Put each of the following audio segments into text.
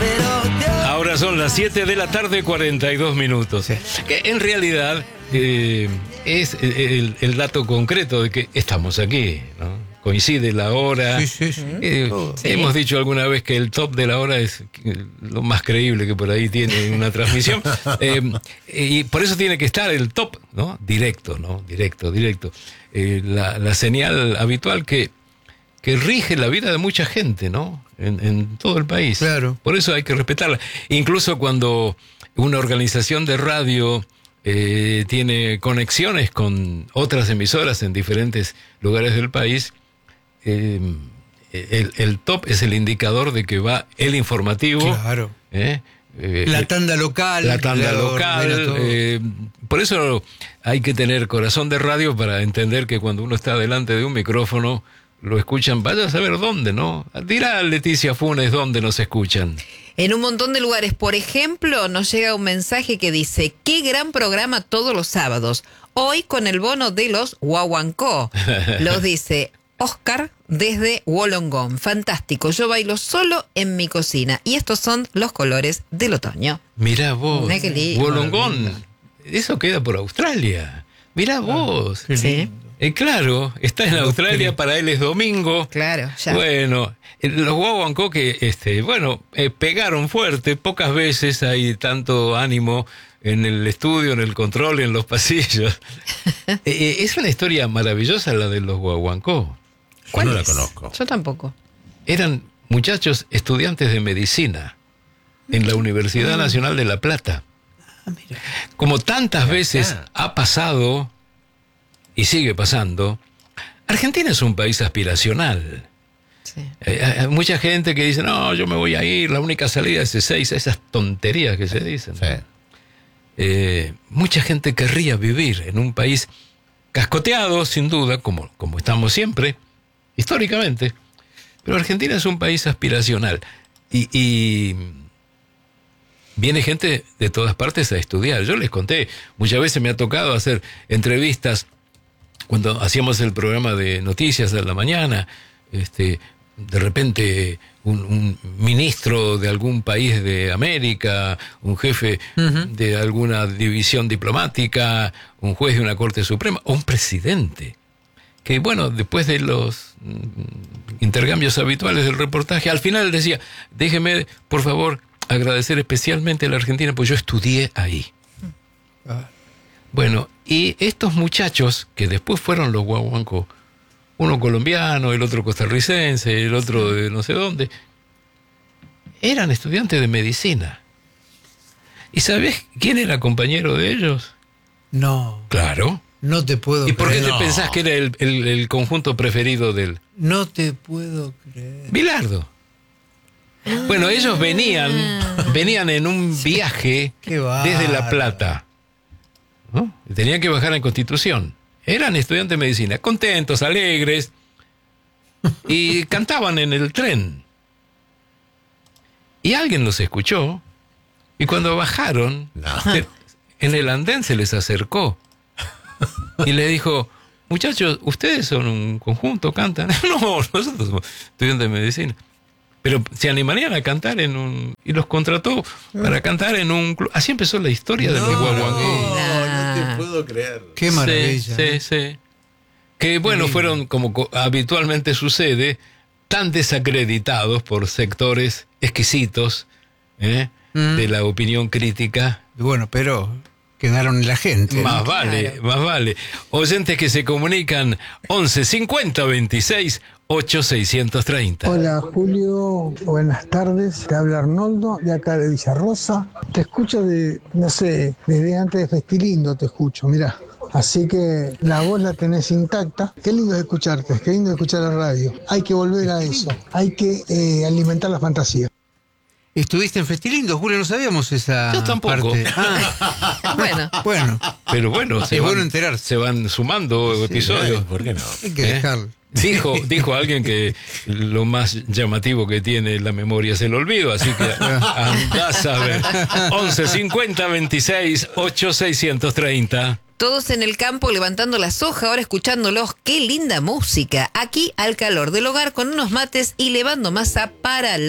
Ahora son las 7 de la tarde, 42 minutos. Que en realidad es el dato concreto de que estamos aquí, ¿no? Coincide la hora. Sí. Hemos dicho alguna vez que el top de la hora es lo más creíble que por ahí tiene una transmisión. Y por eso tiene que estar el top, ¿no? Directo, ¿no? Directo. La señal habitual que rige la vida de mucha gente, ¿no? En todo el país. Claro. Por eso hay que respetarla. Incluso cuando una organización de radio tiene conexiones con otras emisoras en diferentes lugares del país, el top es el indicador de que va el informativo. Claro. La tanda local. Por eso hay que tener corazón de radio para entender que cuando uno está delante de un micrófono lo escuchan, vaya a saber dónde, ¿no? Dirá Leticia Funes dónde nos escuchan. En un montón de lugares. Por ejemplo, nos llega un mensaje que dice: qué gran programa todos los sábados. Hoy con el bono de los Guaguancó. Los dice Oscar desde Wollongong. Fantástico, yo bailo solo en mi cocina. Y estos son los colores del otoño. Mirá vos, Mirá qué lindo. Wollongong, eso queda por Australia. Mirá vos. Sí. Claro, está en Australia, para él es domingo. Claro, ya. Bueno, los Guaguancó que, pegaron fuerte, pocas veces hay tanto ánimo en el estudio, en el control, en los pasillos. Es una historia maravillosa la de los Guaguancó. ¿Cuál Yo no es? la conozco. Yo tampoco. Eran muchachos estudiantes de medicina en la Universidad Nacional de La Plata. Como tantas veces ha pasado y sigue pasando, Argentina es un país aspiracional. Sí. Hay mucha gente que dice, no, yo me voy a ir, la única salida es Ezeiza, esas tonterías que se dicen. Sí. Mucha gente querría vivir en un país cascoteado, sin duda, como estamos siempre, históricamente, pero Argentina es un país aspiracional y viene gente de todas partes a estudiar. Yo les conté, muchas veces me ha tocado hacer entrevistas cuando hacíamos el programa de noticias de la mañana. De repente un ministro de algún país de América, un jefe de alguna división diplomática, un juez de una Corte Suprema, o un presidente, que bueno, después de los intercambios habituales del reportaje, al final decía, déjeme por favor agradecer especialmente a la Argentina, pues yo estudié ahí. Bueno, y estos muchachos que después fueron los Guaguancó, uno colombiano, el otro costarricense, el otro de no sé dónde, eran estudiantes de medicina. ¿Y sabés quién era compañero de ellos? No. Claro. No te puedo ¿Y por qué creer. te pensás que era el conjunto preferido de él? No te puedo creer. Bilardo. Bueno, ellos venían en un viaje Qué bárbaro. desde La Plata, ¿no? Tenían que bajar en Constitución. Eran estudiantes de medicina, contentos, alegres, y cantaban en el tren. Y alguien los escuchó, y cuando bajaron, en el andén se les acercó y le dijo, muchachos, ¿ustedes son un conjunto, cantan? No, nosotros somos estudiantes de medicina. Pero se animarían a cantar y los contrató para cantar en un club. Así empezó la historia de los Guaguancó. No te puedo creer. Qué maravilla. Sí. Que bueno, fueron, como habitualmente sucede, tan desacreditados por sectores exquisitos de la opinión crítica. Bueno, pero quedaron en la gente. Más ¿no? vale. Oyentes que se comunican 11 50 26 8630. Hola Julio, buenas tardes, te habla Arnoldo de acá de Villarrosa, te escucho desde antes de Festilindo te escucho, mirá, así que la voz la tenés intacta, qué lindo es escucharte, qué lindo es escuchar la radio, hay que volver a eso, hay que alimentar la fantasía. ¿Estuviste en Festilindo, Julio? No sabíamos esa Yo tampoco. parte. Bueno. Pero bueno, es bueno enterarse. Se van sumando episodios. ¿Por qué no? Hay que dejarlo. Dijo alguien que lo más llamativo que tiene la memoria es el olvido, así que andás a ver. 11 50 26 8630. Todos en el campo levantando la soja, ahora escuchándolos. ¡Qué linda música! Aquí al calor del hogar con unos mates y levando masa para la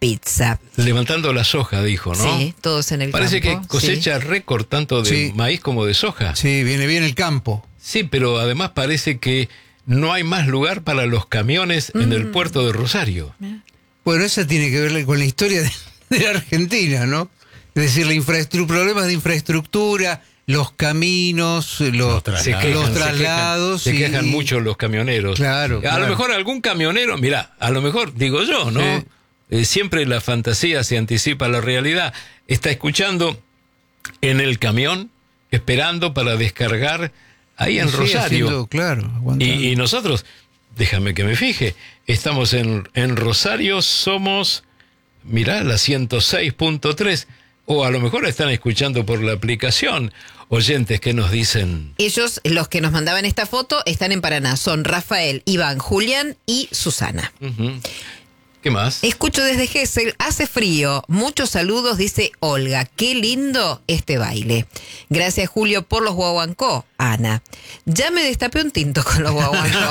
pizza. Levantando la soja, dijo, ¿no? Sí, todos en el Parece campo. que cosecha récord tanto de Sí. maíz como de soja. Sí, viene bien el campo. Sí, pero además parece que no hay más lugar para los camiones en el puerto de Rosario. Bueno, esa tiene que ver con la historia de la Argentina, ¿no? Es decir, problemas de infraestructura, los caminos, los traslados. Se quejan mucho los camioneros. Claro, A claro. lo mejor algún camionero, mira, a lo mejor, digo yo, ¿no? Siempre la fantasía se anticipa a la realidad. Está escuchando en el camión, esperando para descargar ahí en Sí, Rosario. haciendo, claro, aguantando. Y nosotros, déjame que me fije, estamos en Rosario, somos, mirá, la 106.3, o a lo mejor están escuchando por la aplicación, oyentes que nos dicen... Ellos, los que nos mandaban esta foto, están en Paraná. Son Rafael, Iván, Julián y Susana. Ujú. ¿Qué más? Escucho desde Gesell, hace frío. Muchos saludos, dice Olga. Qué lindo este baile. Gracias, Julio, por los guaguancó. Ana. Ya me destapé un tinto con los guaguancó.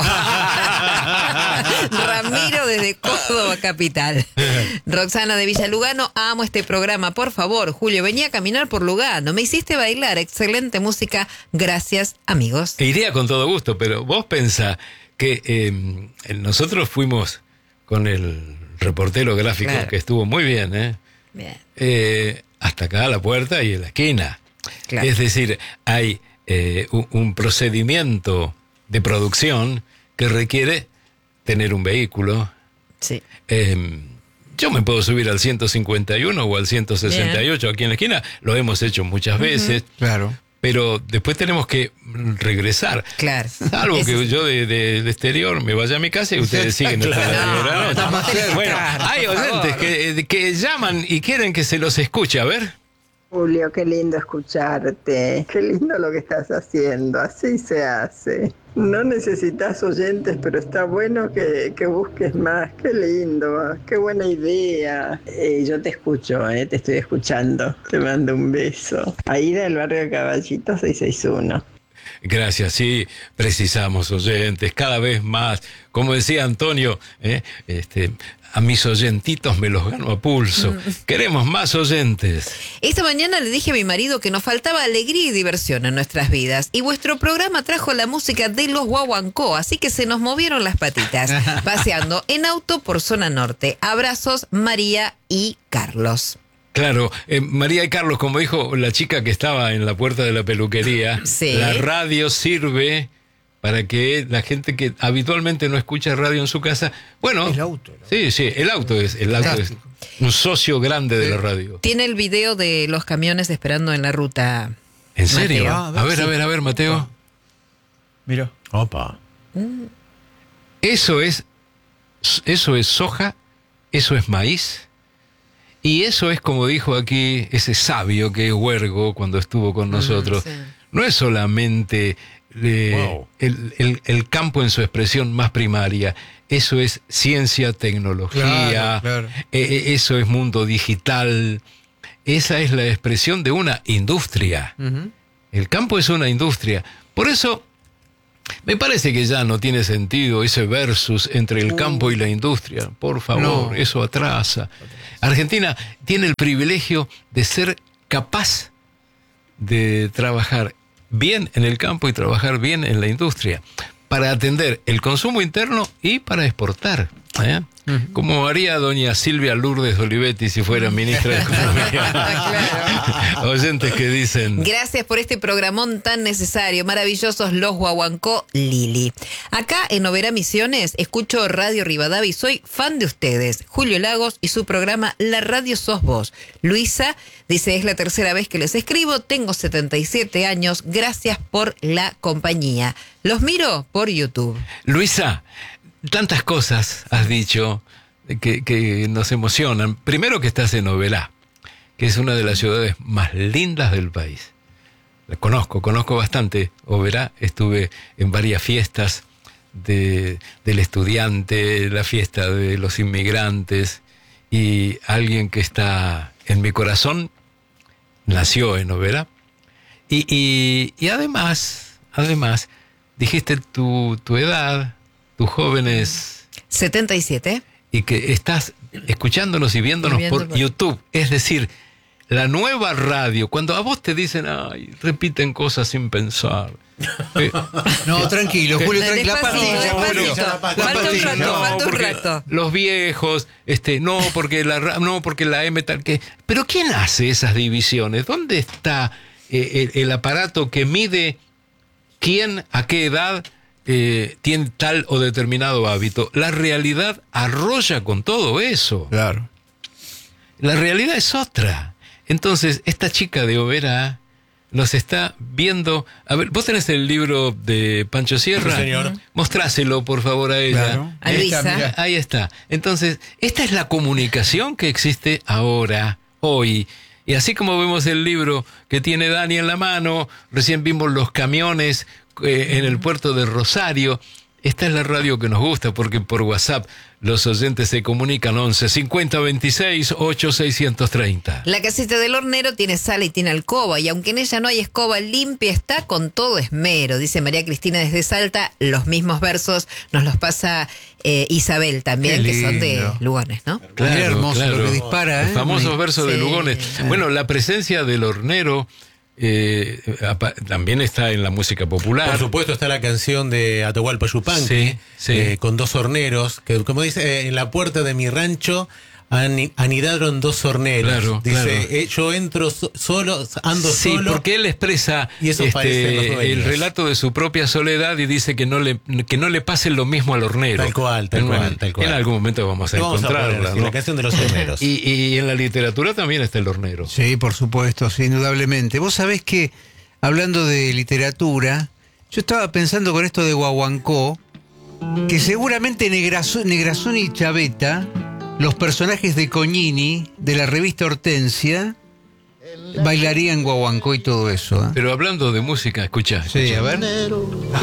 Ramiro desde Córdoba capital. Roxana de Villa Lugano, amo este programa. Por favor, Julio, venía a caminar por Lugano. Me hiciste bailar. Excelente música. Gracias, amigos. Iría con todo gusto, pero vos pensá que nosotros fuimos con el reportero gráfico, Claro. que estuvo muy bien, ¿eh? Bien. Hasta acá a la puerta y en la esquina. Claro. Es decir, hay un procedimiento de producción que requiere tener un vehículo. Sí. Yo me puedo subir al 151 o al 168 aquí en la esquina, lo hemos hecho muchas veces, Claro. pero después tenemos que regresar. Claro. Salvo Ese que es- yo de exterior me vaya a mi casa y ustedes siguen hasta las 10 de la noche. está más cerca. Bueno, Claro, hay por oyentes favor. que llaman y quieren que se los escuche. A ver. Julio, qué lindo escucharte, qué lindo lo que estás haciendo, así se hace. No necesitas oyentes, pero está bueno que busques más, qué lindo, qué buena idea. Yo te escucho, te estoy escuchando, te mando un beso. Aida del barrio de Caballito 661. Gracias, sí, precisamos oyentes, cada vez más. Como decía Antonio, a mis oyentitos me los gano a pulso. Queremos más oyentes. Esta mañana le dije a mi marido que nos faltaba alegría y diversión en nuestras vidas y vuestro programa trajo la música de los guaguancó, así que se nos movieron las patitas, paseando en auto por zona norte. Abrazos, María y Carlos. Claro, María y Carlos, como dijo la chica que estaba en la puerta de la peluquería, Sí. la radio sirve para que la gente que habitualmente no escucha radio en su casa, bueno, El auto, ¿no? sí, el auto es un socio grande de la radio. Tiene el video de los camiones esperando en la ruta. ¿En serio? Mateo. A ver, Mateo. Mira. Opa. Eso es soja, eso es maíz, y eso es, como dijo aquí ese sabio que es Huergo cuando estuvo con nosotros, sí. no es solamente Wow. el campo en su expresión más primaria, eso es ciencia, tecnología, Claro. eso es mundo digital, esa es la expresión de una industria. El campo es una industria. Por eso, me parece que ya no tiene sentido ese versus entre el campo y la industria. Por favor, No. eso atrasa. Argentina tiene el privilegio de ser capaz de trabajar bien en el campo y trabajar bien en la industria para atender el consumo interno y para exportar. Como haría doña Silvia Lourdes Olivetti si fuera ministra de Economía. Oyentes que dicen... Gracias por este programón tan necesario. Maravillosos los guaguancó, Lili. Acá en Oberá Misiones escucho Radio Rivadavia y soy fan de ustedes. Julio Lagos y su programa La Radio Sos Vos. Luisa dice, es la tercera vez que les escribo, tengo 77 años, gracias por la compañía. Los miro por YouTube. Luisa, tantas cosas has dicho que nos emocionan. Primero que estás en Oberá, que es una de las ciudades más lindas del país. La conozco bastante Oberá. Estuve en varias fiestas del estudiante, la fiesta de los inmigrantes, y alguien que está en mi corazón nació en Oberá. Y además, dijiste tu edad, tus jóvenes, 77. y que estás escuchándonos y viéndonos por YouTube. Es decir, la nueva radio, cuando a vos te dicen, ay, repiten cosas sin pensar. No, tranquilo, Julio, tranquilo. La Falta un rato. Los viejos, no porque la M tal que. Pero ¿quién hace esas divisiones? ¿Dónde está el aparato que mide quién a qué edad tiene tal o determinado hábito? La realidad arrolla con todo eso. Claro. La realidad es otra. Entonces, esta chica de Oberá nos está viendo. A ver, vos tenés el libro de Pancho Sierra. Sí, señor. Mostráselo, por favor, a ella. Claro. A Luisa. Ahí está. Entonces, esta es la comunicación que existe ahora, hoy. Y así como vemos el libro que tiene Dani en la mano, recién vimos los camiones en el puerto de Rosario. Esta es la radio que nos gusta, porque por WhatsApp los oyentes se comunican 11 50 26 8 630. La casita del hornero tiene sala y tiene alcoba, y aunque en ella no hay escoba limpia, está con todo esmero. Dice María Cristina desde Salta. Los mismos versos nos los pasa Isabel también, que son de Lugones, ¿no? Claro, Qué hermoso claro. lo que dispara, Los famosos versos de Lugones. Bueno, la presencia del hornero también está en la música popular. Por supuesto está la canción de Atahualpa Yupanqui, con dos horneros, que como dice, en la puerta de mi rancho anidaron dos horneros. Claro, dice, claro. Yo entro solo, ando Sí, solo. porque él expresa Y eso parecen los dueños. el relato de su propia soledad y dice que no le pase lo mismo al hornero. Tal cual. En algún momento vamos a encontrarla, poner, ¿no? la canción de los horneros. Y en la literatura también está el hornero. Sí, por supuesto, sí, indudablemente. Vos sabés que, hablando de literatura, yo estaba pensando con esto de Guaguancó, que seguramente Negrazón y Chaveta, los personajes de Cognini, de la revista Hortensia, bailarían Guaguancó y todo eso. Pero hablando de música, escucha. Sí, a ver.